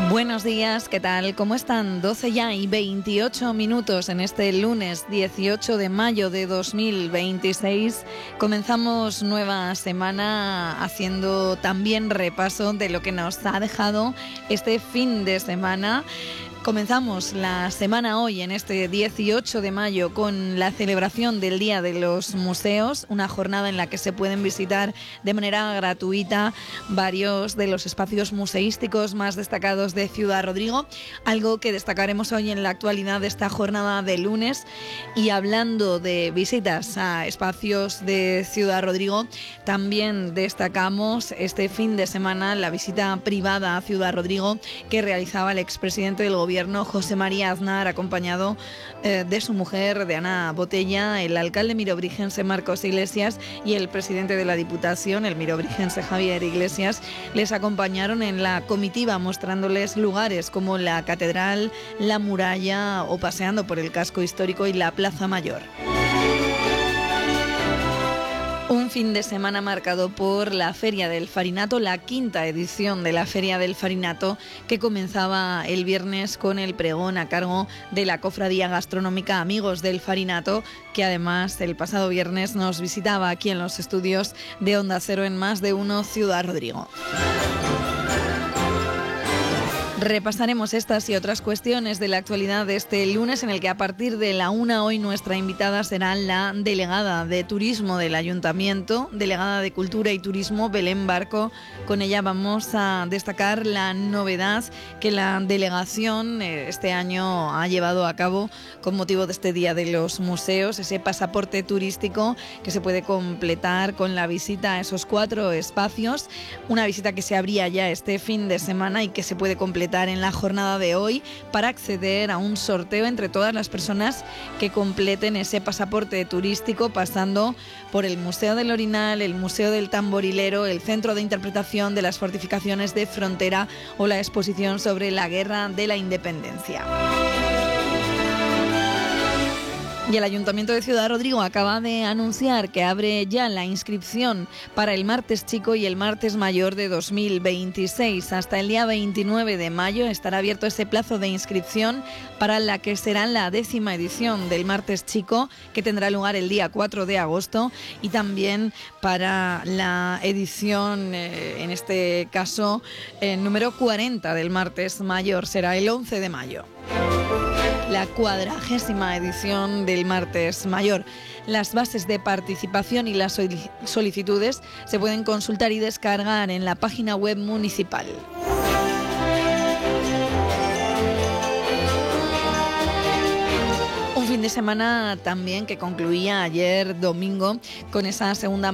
Buenos días, ¿qué tal? ¿Cómo están? 12 ya y 28 minutos en este lunes 18 de mayo de 2026. Comenzamos nueva semana haciendo también repaso de lo que nos ha dejado este fin de semana. Comenzamos la semana hoy, en este 18 de mayo, con la celebración del Día de los Museos, una jornada en la que se pueden visitar de manera gratuita varios de los espacios museísticos más destacados de Ciudad Rodrigo, algo que destacaremos hoy en la actualidad de esta jornada de lunes. Y hablando de visitas a espacios de Ciudad Rodrigo, también destacamos este fin de semana la visita privada a Ciudad Rodrigo que realizaba el expresidente del Gobierno, José María Aznar, acompañado de su mujer, de Ana Botella, el alcalde mirobrigense Marcos Iglesias y el presidente de la Diputación, el mirobrigense Javier Iglesias. Les acompañaron en la comitiva mostrándoles lugares como la Catedral, la Muralla o paseando por el casco histórico y la Plaza Mayor. Un fin de semana marcado por la Feria del Farinato, la quinta edición de la Feria del Farinato, que comenzaba el viernes con el pregón a cargo de la Cofradía Gastronómica Amigos del Farinato, que además el pasado viernes nos visitaba aquí en los estudios de Onda Cero en Más de Uno Ciudad Rodrigo. Repasaremos estas y otras cuestiones de la actualidad de este lunes, en el que a partir de la 1 hoy nuestra invitada será la delegada de Turismo del Ayuntamiento, delegada de Cultura y Turismo, Belén Barco. Con ella vamos a destacar la novedad que la delegación este año ha llevado a cabo con motivo de este Día de los Museos, ese pasaporte turístico que se puede completar con la visita a esos 4 espacios, una visita que se abría ya este fin de semana y que se puede completar en la jornada de hoy para acceder a un sorteo entre todas las personas que completen ese pasaporte turístico, pasando por el Museo del Orinal, el Museo del Tamborilero, el Centro de Interpretación de las Fortificaciones de Frontera o la exposición sobre la Guerra de la Independencia. Y el Ayuntamiento de Ciudad Rodrigo acaba de anunciar que abre ya la inscripción para el Martes Chico y el Martes Mayor de 2026. Hasta el día 29 de mayo estará abierto ese plazo de inscripción para la que será la 10ª edición del Martes Chico, que tendrá lugar el día 4 de agosto, y también para la edición, en este caso, número 40 del Martes Mayor, será el 11 de mayo. La 40ª edición del Martes Mayor. Las bases de participación y las solicitudes se pueden consultar y descargar en la página web municipal. Un fin de semana también que concluía ayer domingo con esa segunda